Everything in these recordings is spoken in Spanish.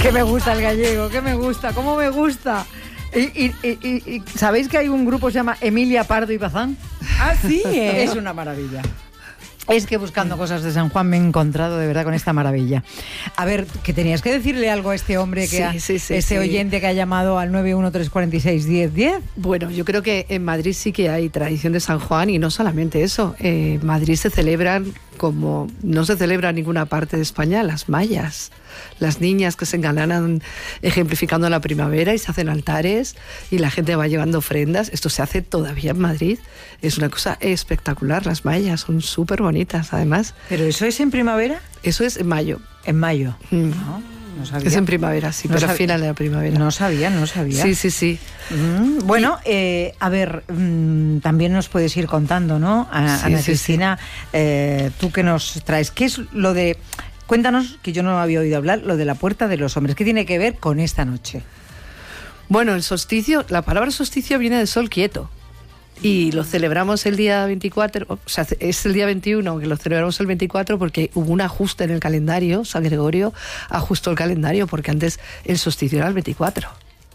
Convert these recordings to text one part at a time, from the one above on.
Que me gusta el gallego, que me gusta, cómo me gusta. Y ¿sabéis que hay un grupo que se llama Emilia Pardo y Bazán? Ah, sí, Es una maravilla. Es que buscando cosas de San Juan me he encontrado de verdad con esta maravilla. A ver, que tenías que decirle algo a este hombre, que oyente que ha llamado al 913461010. Bueno, yo creo que en Madrid sí que hay tradición de San Juan y no solamente eso. En Madrid se celebran como no se celebra en ninguna parte de España, las mallas. Las niñas que se engalanan ejemplificando la primavera y se hacen altares y la gente va llevando ofrendas. Esto se hace todavía en Madrid. Es una cosa espectacular. Las mallas son súper bonitas, además. ¿Pero eso es en primavera? Eso es en mayo. En mayo. No sabía. Es en primavera, sí, pero al final de la primavera. No sabía. Sí. Bueno, a ver, también nos puedes ir contando, ¿no? Ana Cristina, tú que nos traes. ¿Qué es lo de...? Cuéntanos, que yo no había oído hablar, lo de la Puerta de los Hombres. ¿Qué tiene que ver con esta noche? Bueno, el solsticio, la palabra solsticio viene del sol quieto. Y lo celebramos el día 24, o sea, es el día 21, aunque lo celebramos el 24 porque hubo un ajuste en el calendario. San Gregorio ajustó el calendario porque antes el solsticio era el 24.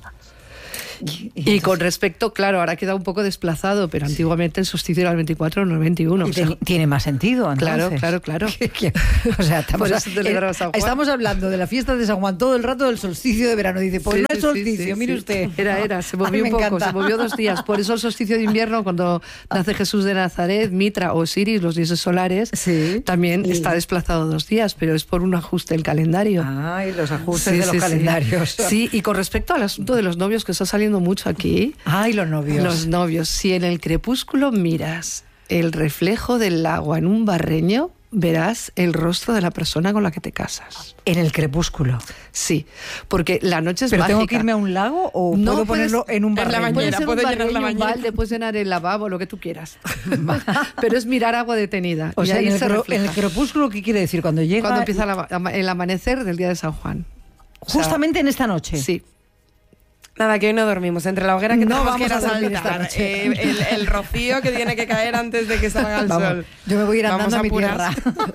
Y con respecto, claro, ahora queda un poco desplazado, pero antiguamente el solsticio era el 24, no el 21. Y tiene más sentido, entonces. Claro. O sea, estamos hablando de la fiesta de San Juan todo el rato del solsticio de verano. Dice, pues no es solsticio, mire usted. Era, se movió un poco, se movió 2 días. Por eso el solsticio de invierno, cuando nace Jesús de Nazaret, Mitra o Osiris, los dioses solares, también está desplazado 2 días, pero es por un ajuste del calendario. Y los ajustes de los calendarios. Sí, y con respecto al asunto de los novios, que está saliendo mucho aquí. Y los novios. Los novios. Si en el crepúsculo miras el reflejo del agua en un barreño, verás el rostro de la persona con la que te casas. ¿En el crepúsculo? Sí, porque la noche es mágica. ¿Pero tengo que irme a un lago o no puedo ponerlo en un barreño? En la bañera, puedo llenar la bañera. Puedes llenar el lavabo, lo que tú quieras. Pero es mirar agua detenida. O sea, en el crepúsculo, ¿qué quiere decir? Cuando llega... Cuando empieza el amanecer del día de San Juan. Justamente en esta noche. Sí. Nada, que hoy no dormimos. Entre la hoguera que no tenemos que ir a saltar, el rocío que tiene que caer antes de que salga el sol. Yo me voy a ir andando a mi tierra.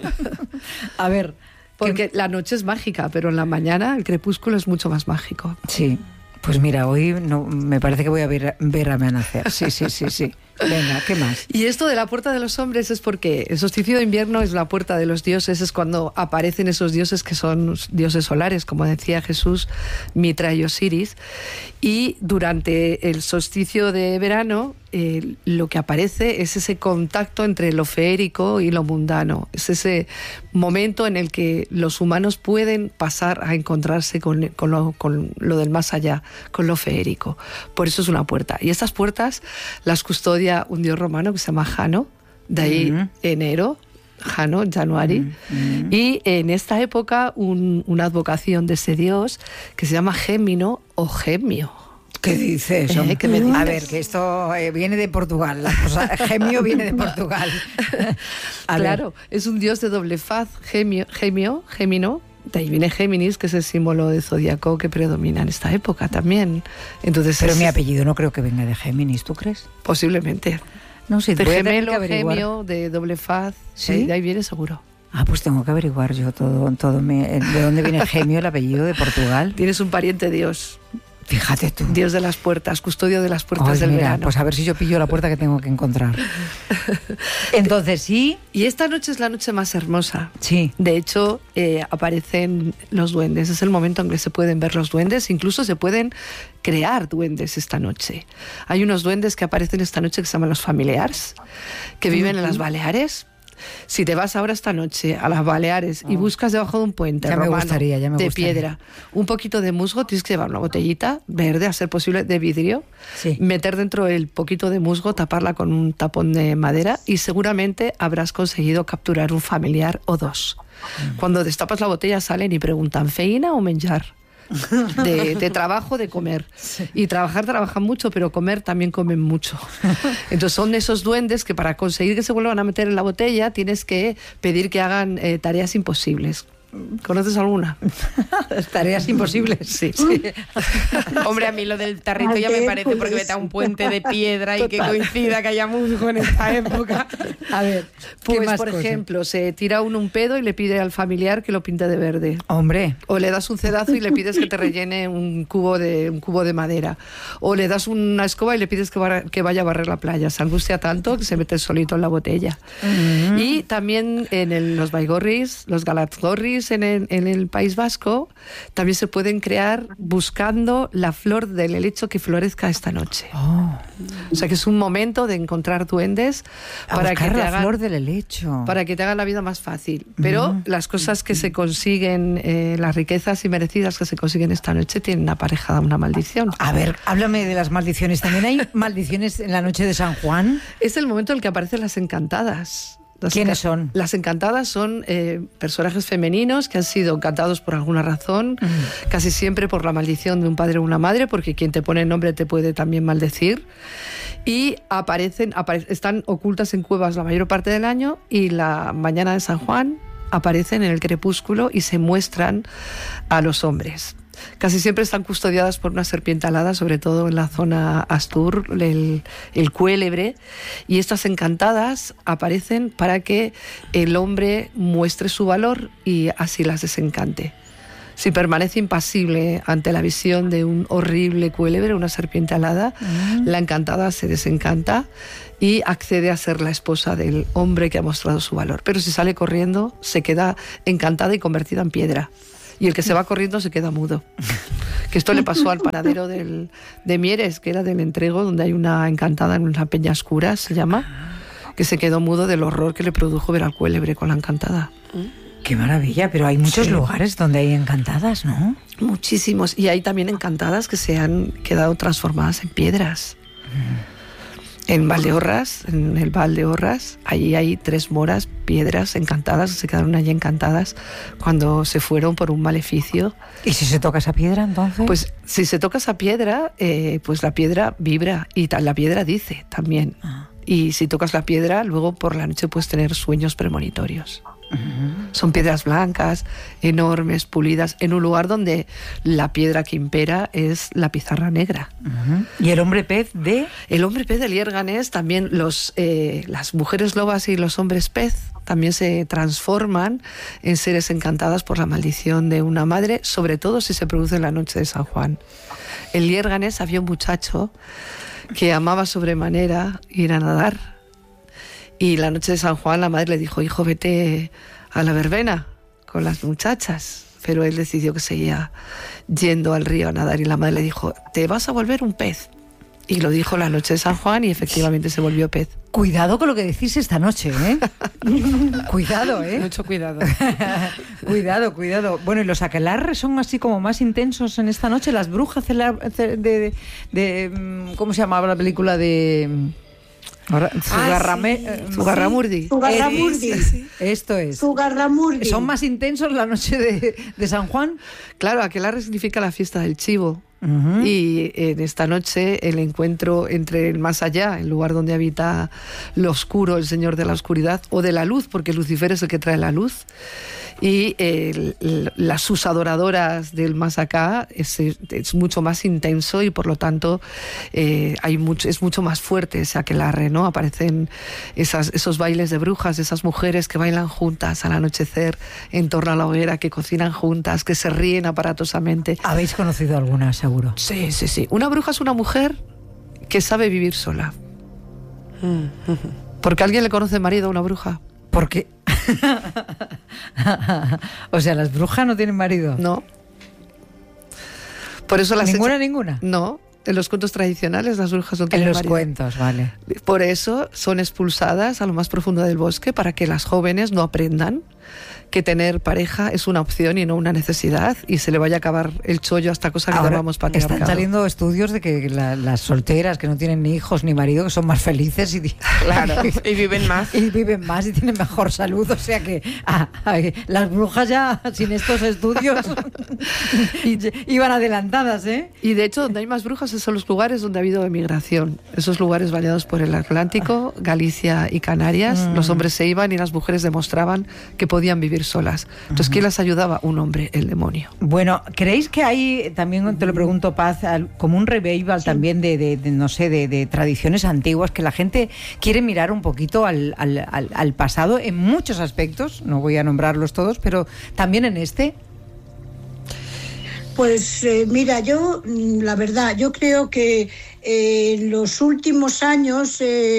A ver. Porque la noche es mágica, pero en la mañana el crepúsculo es mucho más mágico. Sí. Pues mira, hoy no, me parece que voy a ver amanecer. Sí. Venga, ¿qué más? Y esto de la Puerta de los Hombres es porque el solsticio de invierno es la puerta de los dioses, es cuando aparecen esos dioses que son dioses solares, como decía Jesús, Mitra y Osiris. Y durante el solsticio de verano, lo que aparece es ese contacto entre lo feérico y lo mundano. Es ese momento en el que los humanos pueden pasar a encontrarse con lo del más allá, con lo feérico. Por eso es una puerta. Y estas puertas las custodia un dios romano que se llama Jano, de ahí enero, Jano, Januari. Y en esta época una advocación de ese dios que se llama Gémino o Gemio. ¿Qué dices? ¿Qué me dices? A ver, que esto viene de Portugal. La cosa, Gemio viene de Portugal. Claro, es un dios de doble faz, Gémino. De ahí viene Géminis, que es el símbolo de zodiaco que predomina en esta época también. Entonces, pero mi apellido no creo que venga de Géminis, ¿tú crees? Posiblemente. No sé, de gemelo, gemio, de doble faz. ¿Sí? De ahí viene seguro. Pues tengo que averiguar yo todo de dónde viene Gemio, el apellido de Portugal. Tienes un pariente dios. Fíjate tú. Dios de las puertas, custodio de las puertas del verano. Pues a ver si yo pillo la puerta que tengo que encontrar. Entonces, sí. Y esta noche es la noche más hermosa. Sí. De hecho, aparecen los duendes. Es el momento en que se pueden ver los duendes. Incluso se pueden crear duendes esta noche. Hay unos duendes que aparecen esta noche que se llaman los familiars, que viven en las Baleares. Si te vas ahora esta noche a las Baleares y buscas debajo de un puente romano de piedra un poquito de musgo, tienes que llevar una botellita verde, a ser posible de vidrio, meter dentro el poquito de musgo, taparla con un tapón de madera y seguramente habrás conseguido capturar un familiar o dos. Cuando destapas la botella salen y preguntan ¿feina o menjar? De trabajo, de comer. Y trabajan mucho, pero comer también comen mucho. Entonces son esos duendes que para conseguir que se vuelvan a meter en la botella tienes que pedir que hagan tareas imposibles. ¿Conoces alguna? Tareas imposibles. Sí. Hombre, a mí lo del tarrito ya me parece, porque vete a un puente de piedra y que coincida que haya musgo en esta época. A ver, ¿qué Pues, más por cosas? ejemplo, se tira uno un pedo y le pide al familiar que lo pinte de verde. Hombre, O le das un cedazo y le pides que te rellene un cubo de madera. O le das una escoba y le pides que vaya a barrer la playa. Se angustia tanto que se mete solito en la botella. Y también en los baigorris, los galatzgorris en el País Vasco, también se pueden crear buscando la flor del helecho que florezca esta noche. O sea que es un momento de encontrar duendes para que te la hagan, flor del helecho. para que te hagan la vida más fácil. Pero las cosas que se consiguen, las riquezas inmerecidas que se consiguen esta noche, tienen aparejada una maldición. A ver, háblame de las maldiciones. ¿También hay maldiciones en la noche de San Juan? Es el momento en el que aparecen las encantadas. ¿Quiénes son? Las encantadas son personajes femeninos que han sido encantados por alguna razón, casi siempre por la maldición de un padre o una madre, porque quien te pone el nombre te puede también maldecir. Y están ocultas en cuevas la mayor parte del año, y la mañana de San Juan aparecen en el crepúsculo y se muestran a los hombres. Casi siempre están custodiadas por una serpiente alada, sobre todo en la zona Astur, el Cuélebre, y estas encantadas aparecen para que el hombre muestre su valor y así las desencante. Si permanece impasible ante la visión de un horrible cuélebre, una serpiente alada, la encantada se desencanta y accede a ser la esposa del hombre que ha mostrado su valor. Pero si sale corriendo, se queda encantada y convertida en piedra. Y el que se va corriendo se queda mudo. Que esto le pasó al panadero de Mieres, que era del Entrego, donde hay una encantada en una peña oscura, se llama, que se quedó mudo del horror que le produjo ver al cuélebre con la encantada. Qué maravilla, pero hay muchos lugares donde hay encantadas, ¿no? Muchísimos. Y hay también encantadas que se han quedado transformadas en piedras. En Valdeorras, en el Valdeorras, allí hay 3 moras, piedras encantadas, que se quedaron allí encantadas cuando se fueron por un maleficio. ¿Y si se toca esa piedra, entonces? Pues si se toca esa piedra, pues la piedra vibra y la piedra dice también. Y si tocas la piedra, luego por la noche puedes tener sueños premonitorios. Son piedras blancas, enormes, pulidas, en un lugar donde la piedra que impera es la pizarra negra. ¿Y el hombre pez de...? El hombre pez del Liérganes, también las mujeres lobas y los hombres pez también se transforman en seres encantadas por la maldición de una madre, sobre todo si se produce en la noche de San Juan. En Liérganes había un muchacho que amaba sobremanera ir a nadar. Y la noche de San Juan la madre le dijo: hijo, vete a la verbena con las muchachas. Pero él decidió que seguía yendo al río a nadar, y la madre le dijo: te vas a volver un pez. Y lo dijo la noche de San Juan y efectivamente se volvió pez. Cuidado con lo que decís esta noche, ¿eh? Cuidado, ¿eh? Mucho cuidado. Cuidado. Bueno, ¿y los aquelarres son así como más intensos en esta noche? Las brujas de ¿cómo se llamaba la película de...? Zugarramurdi. Zugarramurdi. Esto es. Zugarramurdi. ¿Son más intensos la noche de San Juan? Claro, aquelarre significa la fiesta del chivo. Y en esta noche el encuentro entre el más allá, el lugar donde habita lo oscuro, el señor de la oscuridad, o de la luz, porque Lucifer es el que trae la luz, y sus adoradoras del más acá es mucho más intenso, y por lo tanto es mucho más fuerte ese aquelarre, ¿no? Aparecen esos bailes de brujas, esas mujeres que bailan juntas al anochecer en torno a la hoguera, que cocinan juntas, que se ríen aparatosamente. ¿Habéis conocido alguna, seguro? Sí. Una bruja es una mujer que sabe vivir sola. ¿Porque alguien le conoce marido a una bruja? ¿Por qué? O sea, ¿las brujas no tienen marido? No. Por eso ¿Ninguna? No. En los cuentos tradicionales las brujas no tienen marido. En los cuentos, vale. Por eso son expulsadas a lo más profundo del bosque, para que las jóvenes no aprendan que tener pareja es una opción y no una necesidad, y se le vaya a acabar el chollo a esta cosa que llamamos patriarcado. Están saliendo estudios de que las solteras que no tienen ni hijos ni marido, que son más felices y viven más. Y viven más y tienen mejor salud. O sea que las brujas ya, sin estos estudios, iban adelantadas, ¿eh? Y de hecho, donde hay más brujas son los lugares donde ha habido emigración. Esos lugares bañados por el Atlántico, Galicia y Canarias, los hombres se iban y las mujeres demostraban que podían vivir dormir solas. Entonces, ¿quién las ayudaba? Un hombre, el demonio. Bueno, ¿creéis que hay, también te lo pregunto, Paz, como un revival también de tradiciones antiguas, que la gente quiere mirar un poquito al pasado en muchos aspectos? No voy a nombrarlos todos, pero también en este. Pues mira, yo, la verdad, yo creo que en los últimos años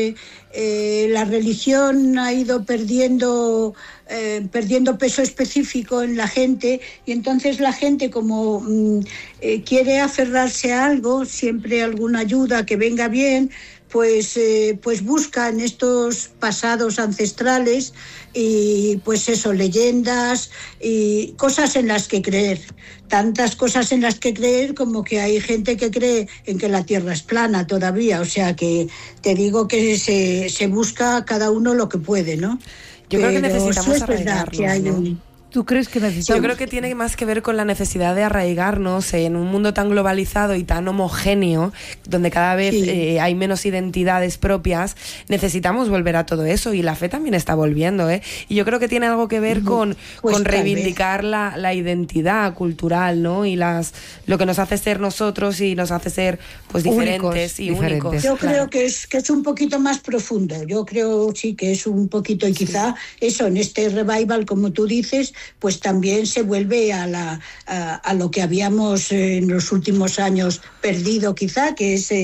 la religión ha ido perdiendo peso específico en la gente, y entonces la gente, como quiere aferrarse a algo, siempre alguna ayuda que venga bien, pues busca en estos pasados ancestrales y pues eso, leyendas y cosas en las que creer. Tantas cosas en las que creer como que hay gente que cree en que la Tierra es plana todavía. O sea que te digo que se busca cada uno lo que puede, ¿no? Yo creo que necesitamos arraigarnos, ¿no? ¿Tú crees que necesitamos? Yo creo que tiene más que ver con la necesidad de arraigarnos en un mundo tan globalizado y tan homogéneo, donde cada vez hay menos identidades propias. Necesitamos volver a todo eso, y la fe también está volviendo, ¿eh? Y yo creo que tiene algo que ver con reivindicar la identidad cultural, ¿no? Y lo que nos hace ser nosotros y nos hace ser pues diferentes y únicos. Yo creo que es un poquito más profundo. Yo creo sí que es un poquito, y quizá eso en este revival, como tú dices, pues también se vuelve a lo que habíamos en los últimos años perdido, quizá, que es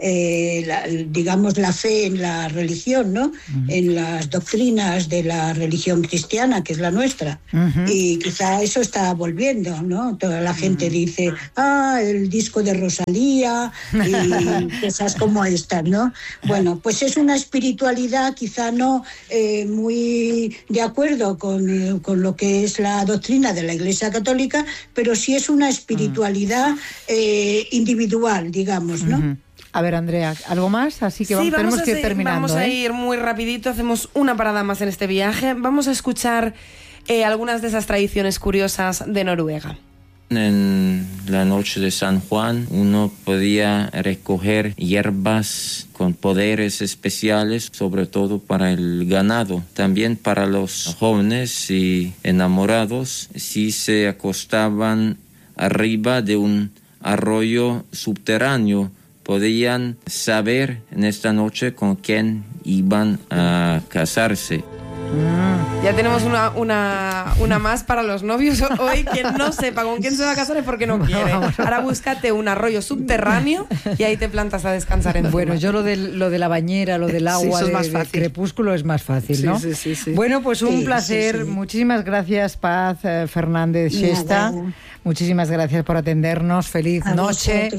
digamos la fe en la religión, ¿no? En las doctrinas de la religión cristiana, que es la nuestra. Y quizá eso está volviendo, ¿no? Toda la gente dice, el disco de Rosalía y cosas como estas, ¿no? Bueno, pues es una espiritualidad quizá no muy de acuerdo con lo que es la doctrina de la Iglesia Católica, pero sí es una espiritualidad individual, digamos, ¿no? A ver, Andrea, ¿algo más? Así que tenemos que ir terminando. Vamos a ir muy rapidito, hacemos una parada más en este viaje. Vamos a escuchar algunas de esas tradiciones curiosas de Noruega. En la noche de San Juan uno podía recoger hierbas con poderes especiales, sobre todo para el ganado. También para los jóvenes y enamorados, si se acostaban arriba de un arroyo subterráneo, podían saber en esta noche con quién iban a casarse. Ya tenemos una más para los novios hoy. Quien no sepa con quién se va a casar es porque no quiere. Ahora búscate un arroyo subterráneo y ahí te plantas a descansar en Bueno, yo lo de la bañera, lo del agua, de crepúsculo es más fácil, ¿no? Sí. Bueno, pues un placer. Sí. Muchísimas gracias, Paz Fernández Xesta. Muchísimas gracias por atendernos. Feliz noche.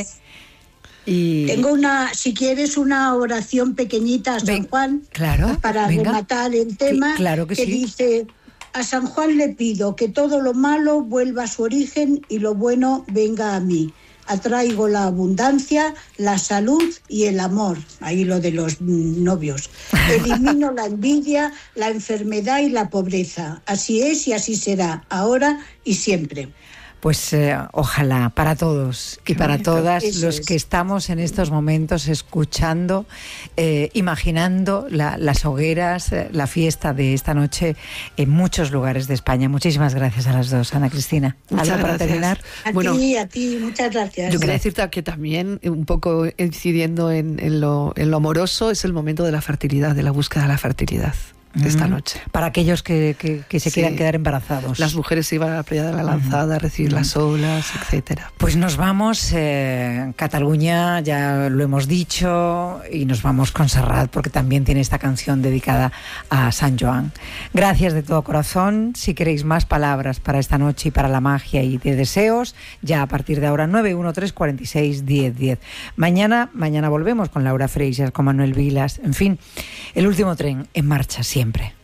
Y tengo si quieres, una oración pequeñita a San Juan, para rematar el tema, que dice: a San Juan le pido que todo lo malo vuelva a su origen y lo bueno venga a mí. Atraigo la abundancia, la salud y el amor. Ahí lo de los novios. Elimino la envidia, la enfermedad y la pobreza. Así es y así será, ahora y siempre. Pues ojalá para todos y para todas los que estamos en estos momentos escuchando, imaginando las hogueras, la fiesta de esta noche en muchos lugares de España. Muchísimas gracias a las dos, Ana Cristina. Muchas gracias. Para terminar. A ti, muchas gracias. Yo quería decirte que también, un poco incidiendo en lo amoroso, es el momento de la fertilidad, de la búsqueda de la fertilidad. Esta noche. Para aquellos que se quieran quedar embarazados. Las mujeres se iban a la playa de la Lanzada a recibir las olas, etcétera. Pues nos vamos, Cataluña, ya lo hemos dicho, y nos vamos con Serrat, porque también tiene esta canción dedicada a San Joan. Gracias de todo corazón. Si queréis más palabras para esta noche y para la magia y de deseos, ya a partir de ahora 913461010. Mañana volvemos con Laura Freixas, con Manuel Vilas, en fin, el último tren en marcha siempre.